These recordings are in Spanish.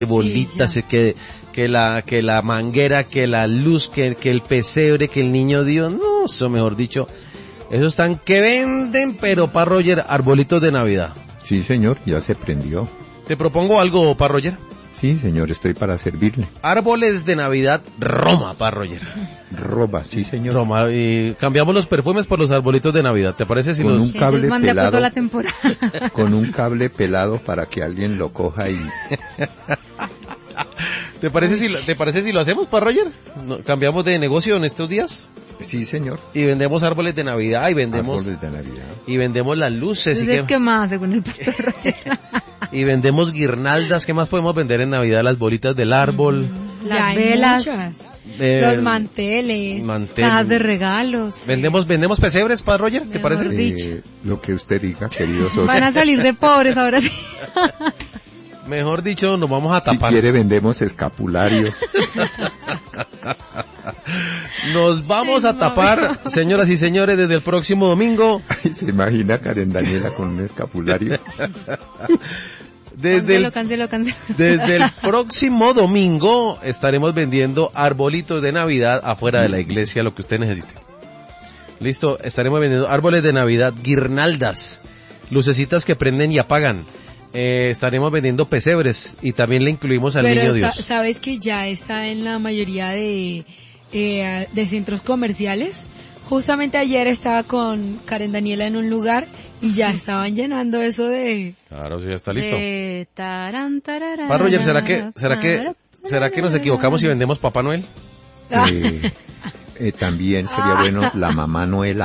bolitas, Sí, que la manguera, que la luz, que el pesebre, que el niño Dios, no, eso mejor dicho, esos están que venden, pero pa Roger, arbolitos de Navidad. Sí, señor, ya se prendió. Te propongo algo, pa Roger. Sí, señor, estoy para servirle. Árboles de Navidad Roma, pa Roger. Roba, sí, señor. Roma, y cambiamos los perfumes por los arbolitos de Navidad, ¿te parece si Con los... un cable van de acuerdo pelado. a la temporada. Con un cable pelado para que alguien lo coja y... ¿Te parece si lo hacemos, pa Roger? ¿Cambiamos de negocio en estos días? Sí, señor. Y vendemos árboles de Navidad y vendemos... Árboles de Navidad. Y vendemos las luces. Entonces, ¿qué más, según el pastor Roger? Y vendemos guirnaldas. ¿Qué más podemos vender en Navidad? Las bolitas del árbol. Las velas, Los manteles. cajas de regalos. Vendemos pesebres, pa Roger, ¿te Mejor parece? dicho. Lo que usted diga, querido socio. Van a salir de pobres ahora sí. Mejor dicho, nos vamos a Si tapar. quiere vendemos escapularios. Nos vamos a tapar, señoras y señores, desde el próximo domingo. ¿Se imagina Karen Daniela con un escapulario? Cancelo. Desde el próximo domingo estaremos vendiendo arbolitos de Navidad afuera de la iglesia, lo que usted necesite. Listo, estaremos vendiendo árboles de Navidad, guirnaldas, lucecitas que prenden y apagan. Estaremos vendiendo pesebres y también le incluimos al niño Dios. Sabes que ya está en la mayoría de centros comerciales. Justamente ayer estaba con Karen Daniela en un lugar y ya estaban llenando eso de... Claro, sí, ya está listo. Pa Roger, ¿será que nos equivocamos y vendemos Papá Noel? También sería bueno la mamá Noela.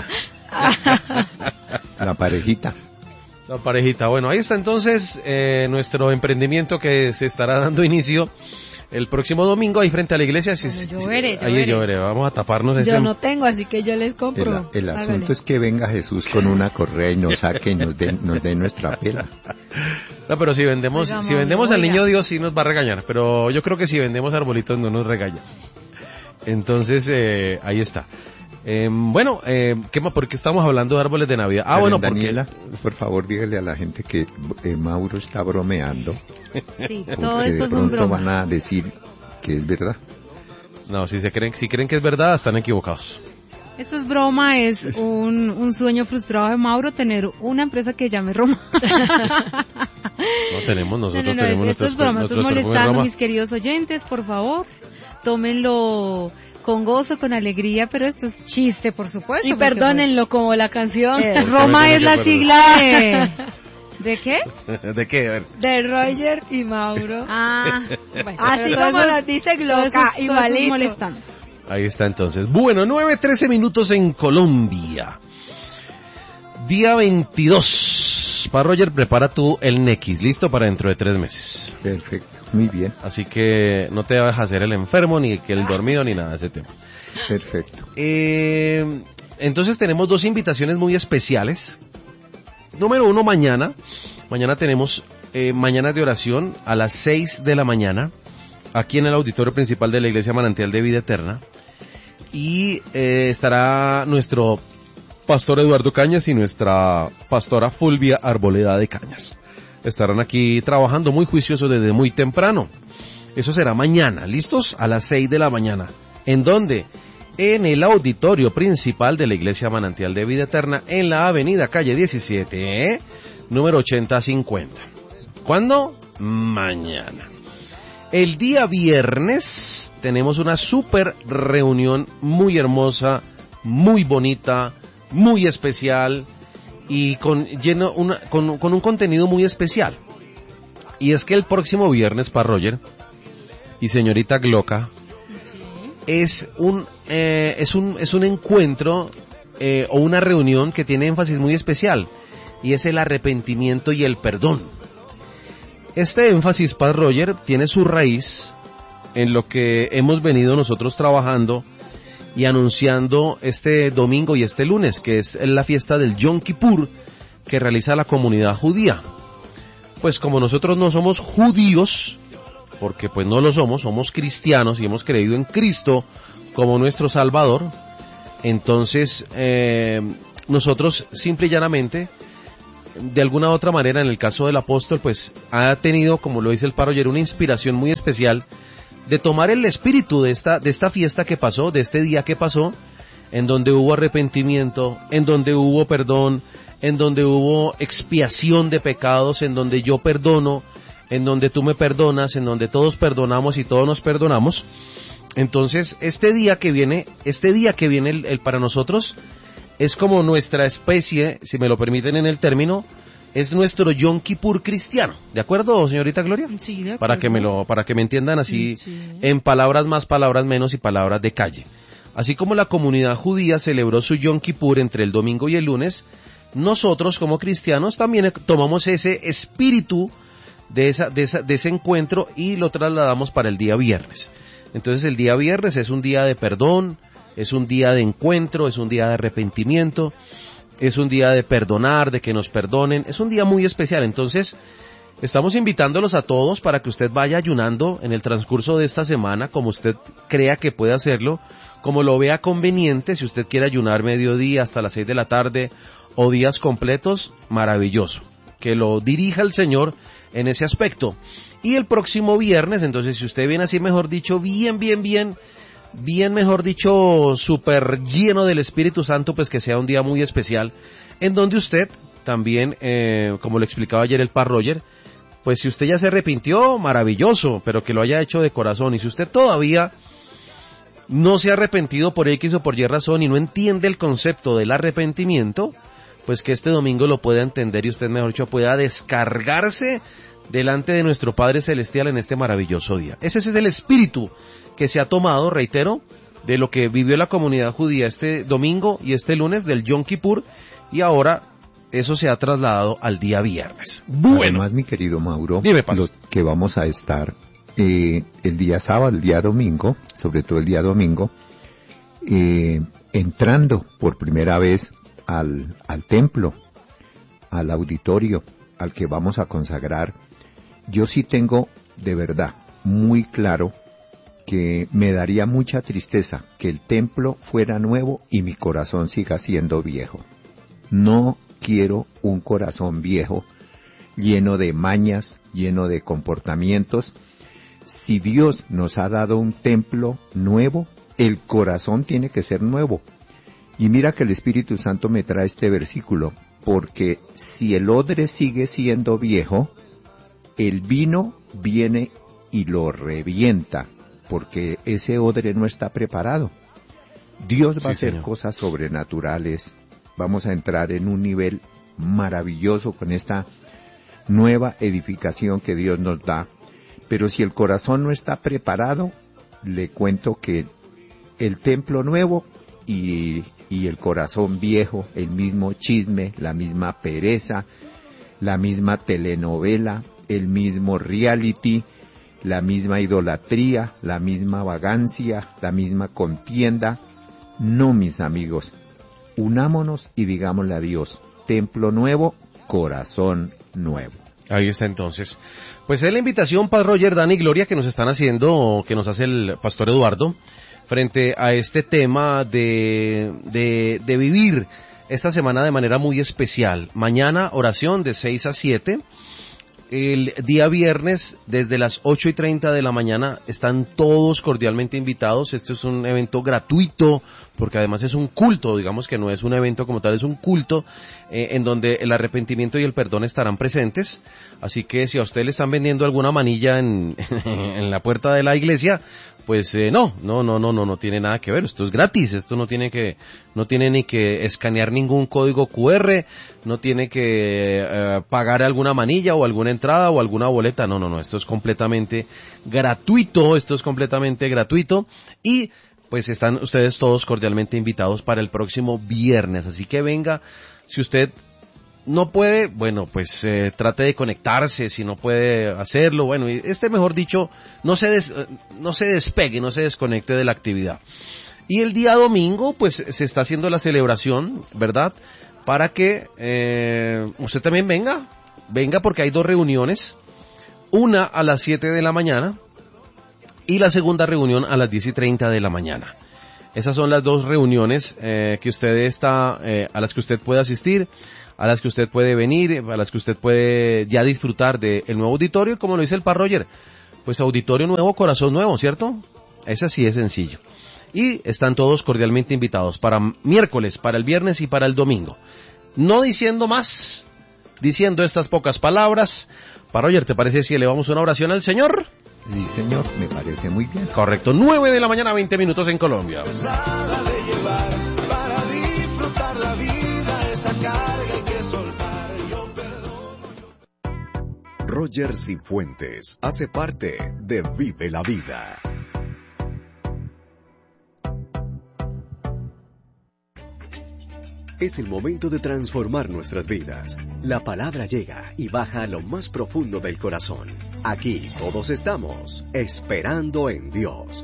La parejita. La parejita. Bueno, ahí está entonces nuestro emprendimiento que se estará dando inicio el próximo domingo ahí frente a la iglesia. Yo veré. Ahí lloveré. Vamos a taparnos. Yo no tengo, así que yo les compro. El asunto es que venga Jesús con una correa y nos saque y nos dé nuestra pela. No, pero si vendemos al niño Dios sí nos va a regañar, pero yo creo que si vendemos arbolitos no nos regaña. Entonces, ahí está. Bueno, ¿por qué estamos hablando de árboles de Navidad? Bueno, Daniela, por favor, dígale a la gente que Mauro está bromeando. Sí, todo esto es un pronto broma. van a decir que es verdad. No, si creen que es verdad, están equivocados. Esto es broma, es un sueño frustrado de Mauro tener una empresa que llame Roma. No tenemos, nosotros tenemos esto es broma, esto es molestando, mis queridos oyentes, por favor, tómenlo con gozo, con alegría, pero esto es chiste, por supuesto. Y perdónenlo, como la canción. Roma es la sigla ¿de qué? ¿De qué? A ver. De Roger y Mauro. Bueno, así como nos dice Gloca, igualito. Molestando. Ahí está entonces. Bueno, 9:13 minutos en Colombia. Día 22. Para Roger, prepara tú el Nequis, listo para dentro de 3 meses. Perfecto, muy bien. Así que no te vas a hacer el enfermo, ni que el dormido, ni nada de ese tema. Perfecto. Entonces tenemos 2 invitaciones muy especiales. Número 1, mañana. Mañana tenemos mañana de oración a las 6 de la mañana, aquí en el auditorio principal de la Iglesia Manantial de Vida Eterna. Y estará nuestro pastor Eduardo Cañas y nuestra pastora Fulvia Arboleda de Cañas. Estarán aquí trabajando muy juiciosos desde muy temprano. Eso será mañana, ¿listos? A las 6 de la mañana. ¿En dónde? En el auditorio principal de la Iglesia Manantial de Vida Eterna, en la avenida calle 17, número 8050. ¿Cuándo? Mañana. El día viernes tenemos una super reunión muy hermosa, muy bonita, muy especial y con un contenido muy especial. Y es que el próximo viernes, para Roger y señorita Gloca, es un encuentro o una reunión que tiene énfasis muy especial, y es el arrepentimiento y el perdón. Este énfasis, para Roger, tiene su raíz en lo que hemos venido nosotros trabajando y anunciando este domingo y este lunes, que es la fiesta del Yom Kippur que realiza la comunidad judía. Pues como nosotros no somos judíos, porque pues no lo somos cristianos y hemos creído en Cristo como nuestro Salvador, entonces nosotros simple y llanamente de alguna u otra manera, en el caso del apóstol, pues ha tenido, como lo dice el párroco ayer, una inspiración muy especial de tomar el espíritu de esta fiesta que pasó, de este día que pasó, en donde hubo arrepentimiento, en donde hubo perdón, en donde hubo expiación de pecados, en donde yo perdono, en donde tú me perdonas, en donde todos perdonamos y todos nos perdonamos. Entonces, este día que viene el para nosotros, es como nuestra especie, si me lo permiten en el término, es nuestro Yom Kippur cristiano. ¿De acuerdo, señorita Gloria? Sí, de acuerdo. Para que me entiendan así, sí. En palabras más, palabras menos y palabras de calle. Así como la comunidad judía celebró su Yom Kippur entre el domingo y el lunes, nosotros como cristianos también tomamos ese espíritu de ese encuentro y lo trasladamos para el día viernes. Entonces el día viernes es un día de perdón, es un día de encuentro, es un día de arrepentimiento, es un día de perdonar, de que nos perdonen, es un día muy especial. Entonces estamos invitándolos a todos para que usted vaya ayunando en el transcurso de esta semana, como usted crea que puede hacerlo, como lo vea conveniente. Si usted quiere ayunar mediodía hasta las 6 de la tarde o días completos, maravilloso, que lo dirija el Señor en ese aspecto. Y el próximo viernes, entonces, si usted viene así, mejor dicho, bien, mejor dicho, súper lleno del Espíritu Santo, pues que sea un día muy especial, en donde usted también, como lo explicaba ayer el Par Roger, pues si usted ya se arrepintió, maravilloso, pero que lo haya hecho de corazón. Y si usted todavía no se ha arrepentido por X o por Y razón y no entiende el concepto del arrepentimiento, pues que este domingo lo pueda entender y usted, mejor dicho, pueda descargarse delante de nuestro Padre Celestial en este maravilloso día. Ese es el espíritu que se ha tomado, reitero, de lo que vivió la comunidad judía este domingo y este lunes del Yom Kippur, y ahora eso se ha trasladado al día viernes. Bueno. Además, mi querido Mauro, dime, los que vamos a estar el día sábado, el día domingo, sobre todo el día domingo, entrando por primera vez al templo, al auditorio, al que vamos a consagrar. Yo sí tengo de verdad muy claro que me daría mucha tristeza que el templo fuera nuevo y mi corazón siga siendo viejo. No quiero un corazón viejo, lleno de mañas, lleno de comportamientos. Si Dios nos ha dado un templo nuevo, el corazón tiene que ser nuevo. Y mira que el Espíritu Santo me trae este versículo, porque si el odre sigue siendo viejo, el vino viene y lo revienta, porque ese odre no está preparado. Dios va a hacer cosas sobrenaturales. Vamos a entrar en un nivel maravilloso con esta nueva edificación que Dios nos da. Pero si el corazón no está preparado, le cuento que el templo nuevo y el corazón viejo, el mismo chisme, la misma pereza, la misma telenovela, el mismo reality, la misma idolatría, la misma vagancia, la misma contienda. No, mis amigos, unámonos y digámosle a Dios, templo nuevo, corazón nuevo. Ahí está entonces. Pues es la invitación, Padre Roger, Dani y Gloria, que nos están haciendo, que nos hace el Pastor Eduardo, frente a este tema de vivir esta semana de manera muy especial. Mañana, oración de 6 a 7. El día viernes, desde las 8:30 de la mañana, están todos cordialmente invitados. Este es un evento gratuito, porque además es un culto, digamos que no es un evento como tal, es un culto, en donde el arrepentimiento y el perdón estarán presentes. Así que si a usted le están vendiendo alguna manilla en la puerta de la iglesia, pues no tiene nada que ver. Esto es gratis, esto no tiene ni que escanear ningún código QR, no tiene que pagar alguna manilla o alguna entrada o alguna boleta. No, esto es completamente gratuito, y pues están ustedes todos cordialmente invitados para el próximo viernes. Así que venga, si usted no puede, bueno, pues trate de conectarse. Si no puede hacerlo, bueno, mejor dicho, no se despegue, no se desconecte de la actividad. Y el día domingo, pues se está haciendo la celebración, ¿verdad? Para que usted también venga porque hay 2 reuniones, una a las 7 de la mañana y la segunda reunión a las 10:30 de la mañana. Esas son las dos reuniones que usted está, a las que usted puede asistir, a las que usted puede venir, a las que usted puede ya disfrutar del nuevo auditorio, como lo dice el Par Roger. Pues auditorio nuevo, corazón nuevo, ¿cierto? Ese sí es sencillo. Y están todos cordialmente invitados para miércoles, para el viernes y para el domingo. No diciendo más, diciendo estas pocas palabras. Par Roger, ¿te parece si elevamos una oración al Señor? Sí, señor, me parece muy bien. Correcto, 9 de la mañana, 20 minutos en Colombia. Pesada de llevar, para disfrutar la vida, esa carga hay que soltar, yo perdono. Roger Cifuentes hace parte de Vive la Vida. Es el momento de transformar nuestras vidas. La palabra llega y baja a lo más profundo del corazón. Aquí todos estamos esperando en Dios.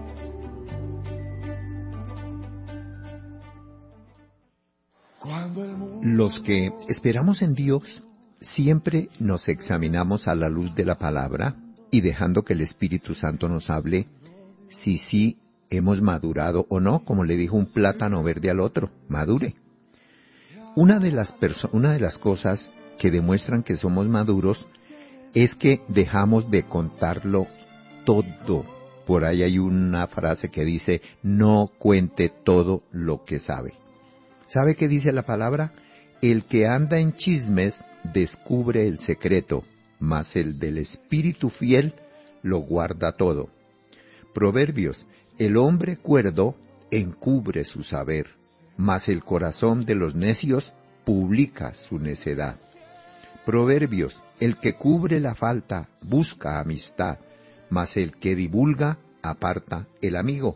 Los que esperamos en Dios siempre nos examinamos a la luz de la palabra y dejando que el Espíritu Santo nos hable si sí hemos madurado o no, como le dijo un plátano verde al otro, madure. Una de las cosas que demuestran que somos maduros es que dejamos de contarlo todo. Por ahí hay una frase que dice, no cuente todo lo que sabe. ¿Sabe qué dice la palabra? El que anda en chismes descubre el secreto, mas el del espíritu fiel lo guarda todo. Proverbios, el hombre cuerdo encubre su saber, mas el corazón de los necios publica su necedad. Proverbios, el que cubre la falta busca amistad, mas el que divulga aparta el amigo.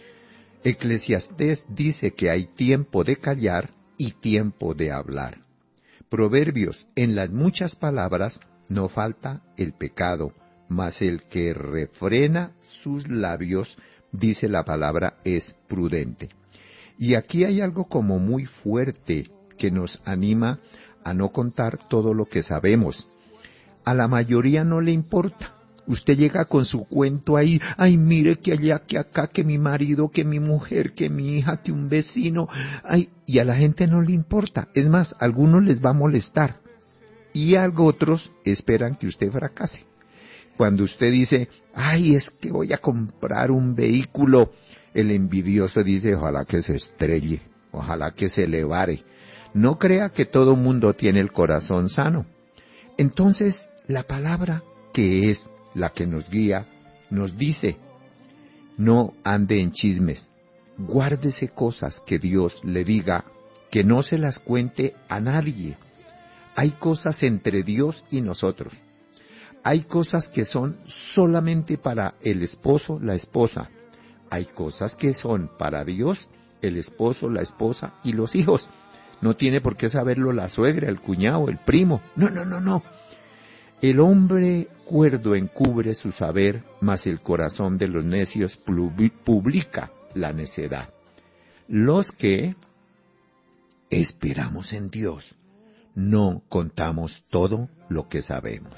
Eclesiastés dice que hay tiempo de callar y tiempo de hablar. Proverbios, en las muchas palabras no falta el pecado, mas el que refrena sus labios, dice la palabra, es prudente. Y aquí hay algo como muy fuerte que nos anima a no contar todo lo que sabemos. A la mayoría no le importa. Usted llega con su cuento ahí, ay, mire que allá, que acá, que mi marido, que mi mujer, que mi hija, que un vecino, ay, y a la gente no le importa. Es más, a algunos les va a molestar. Y a otros esperan que usted fracase. Cuando usted dice, ay, es que voy a comprar un vehículo, el envidioso dice, ojalá que se estrelle, ojalá que se elevare. No crea que todo mundo tiene el corazón sano. Entonces, la palabra que es la que nos guía, nos dice, no ande en chismes, guárdese cosas que Dios le diga, que no se las cuente a nadie. Hay cosas entre Dios y nosotros. Hay cosas que son solamente para el esposo, la esposa. Hay cosas que son para Dios, el esposo, la esposa y los hijos. No tiene por qué saberlo la suegra, el cuñado, el primo. No. El hombre cuerdo encubre su saber, mas el corazón de los necios publica la necedad. Los que esperamos en Dios, no contamos todo lo que sabemos.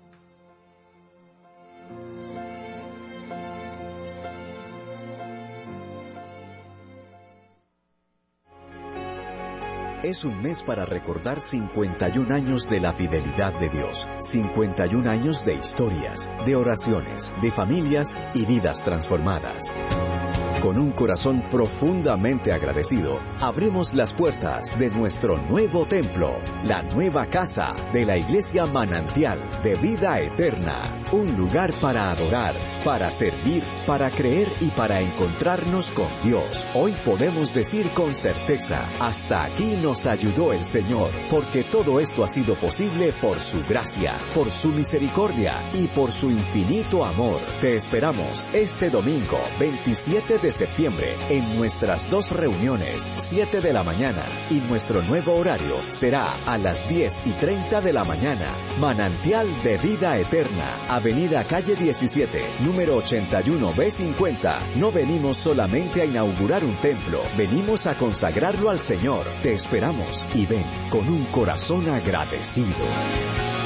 Es un mes para recordar 51 años de la fidelidad de Dios, 51 años de historias, de oraciones, de familias y vidas transformadas. Con un corazón profundamente agradecido, abrimos las puertas de nuestro nuevo templo, la nueva casa de la Iglesia Manantial de Vida Eterna. Un lugar para adorar, para servir, para creer y para encontrarnos con Dios. Hoy podemos decir con certeza, hasta aquí nos ayudó el Señor, porque todo esto ha sido posible por su gracia, por su misericordia y por su infinito amor. Te esperamos este domingo, 27 de septiembre, en nuestras dos reuniones, 7 de la mañana, y nuestro nuevo horario será a las 10:30 de la mañana. Manantial de Vida Eterna, Avenida Calle 17, número 81B50. No venimos solamente a inaugurar un templo, venimos a consagrarlo al Señor. Te esperamos y ven con un corazón agradecido.